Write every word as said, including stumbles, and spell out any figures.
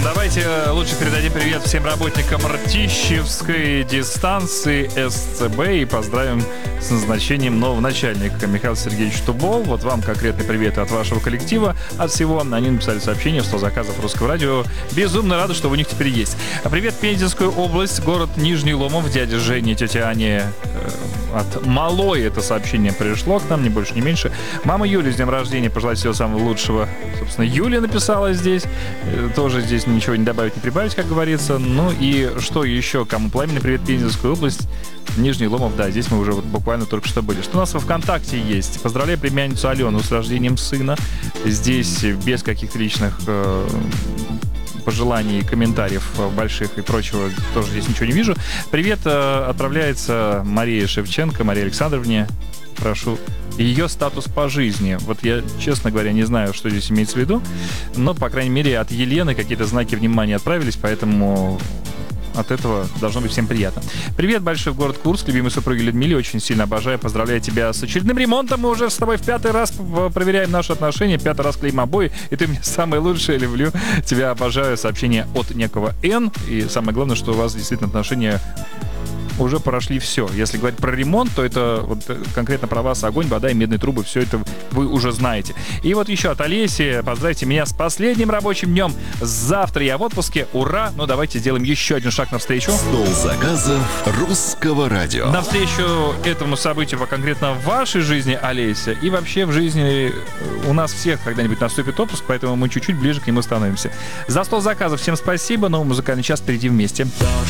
Давайте лучше передадим привет всем работникам Ртищевской дистанции СЦБ и поздравим с назначением нового начальника Михаил Сергеевич Тубол. Вот вам конкретный привет от вашего коллектива, от всего. Они написали сообщение в сто заказов Русского радио. Безумно рады, что у них теперь есть. Привет, Пензенскую область, город Нижний Ломов, дядя Женя, тетя Аня. От Малой это сообщение пришло к нам, ни больше, ни меньше. Мама Юля, с днем рождения, пожелать всего самого лучшего. Собственно, Юля написала здесь. Тоже здесь ничего не добавить, не прибавить, как говорится. Ну и что еще? Кому пламенный привет, Пензенскую область, Нижний Ломов. Да, здесь мы уже вот буквально только что были. Что у нас во ВКонтакте есть? Поздравляю племянницу Алену с рождением сына. Здесь без каких-то личных э, пожеланий, комментариев больших и прочего тоже здесь ничего не вижу. Привет э, отправляется Марии Шевченко, Марии Александровне. Прошу. Ее статус по жизни. Вот я, честно говоря, не знаю, что здесь имеется в виду, но, по крайней мере, от Елены какие-то знаки внимания отправились, поэтому от этого должно быть всем приятно. Привет большой в город Курск, любимой супруге Людмиле, очень сильно обожаю, поздравляю тебя с очередным ремонтом. Мы уже с тобой в пятый раз проверяем наши отношения, пятый раз клеим обои, и ты мне самое лучшее, люблю тебя, обожаю. Сообщение от некого Н, и самое главное, что у вас действительно отношения уже прошли все. Если говорить про ремонт, то это вот конкретно про вас огонь, вода и медные трубы. Все это вы уже знаете. И вот еще от Олеси. Поздравьте меня с последним рабочим днем. Завтра я в отпуске. Ура! Ну, давайте сделаем еще один шаг навстречу. Стол заказов Русского радио. Навстречу этому событию, конкретно в вашей жизни, Олеся, и вообще в жизни у нас всех когда-нибудь наступит отпуск, поэтому мы чуть-чуть ближе к нему становимся. За стол заказов всем спасибо. Новый музыкальный час впереди вместе. Дождь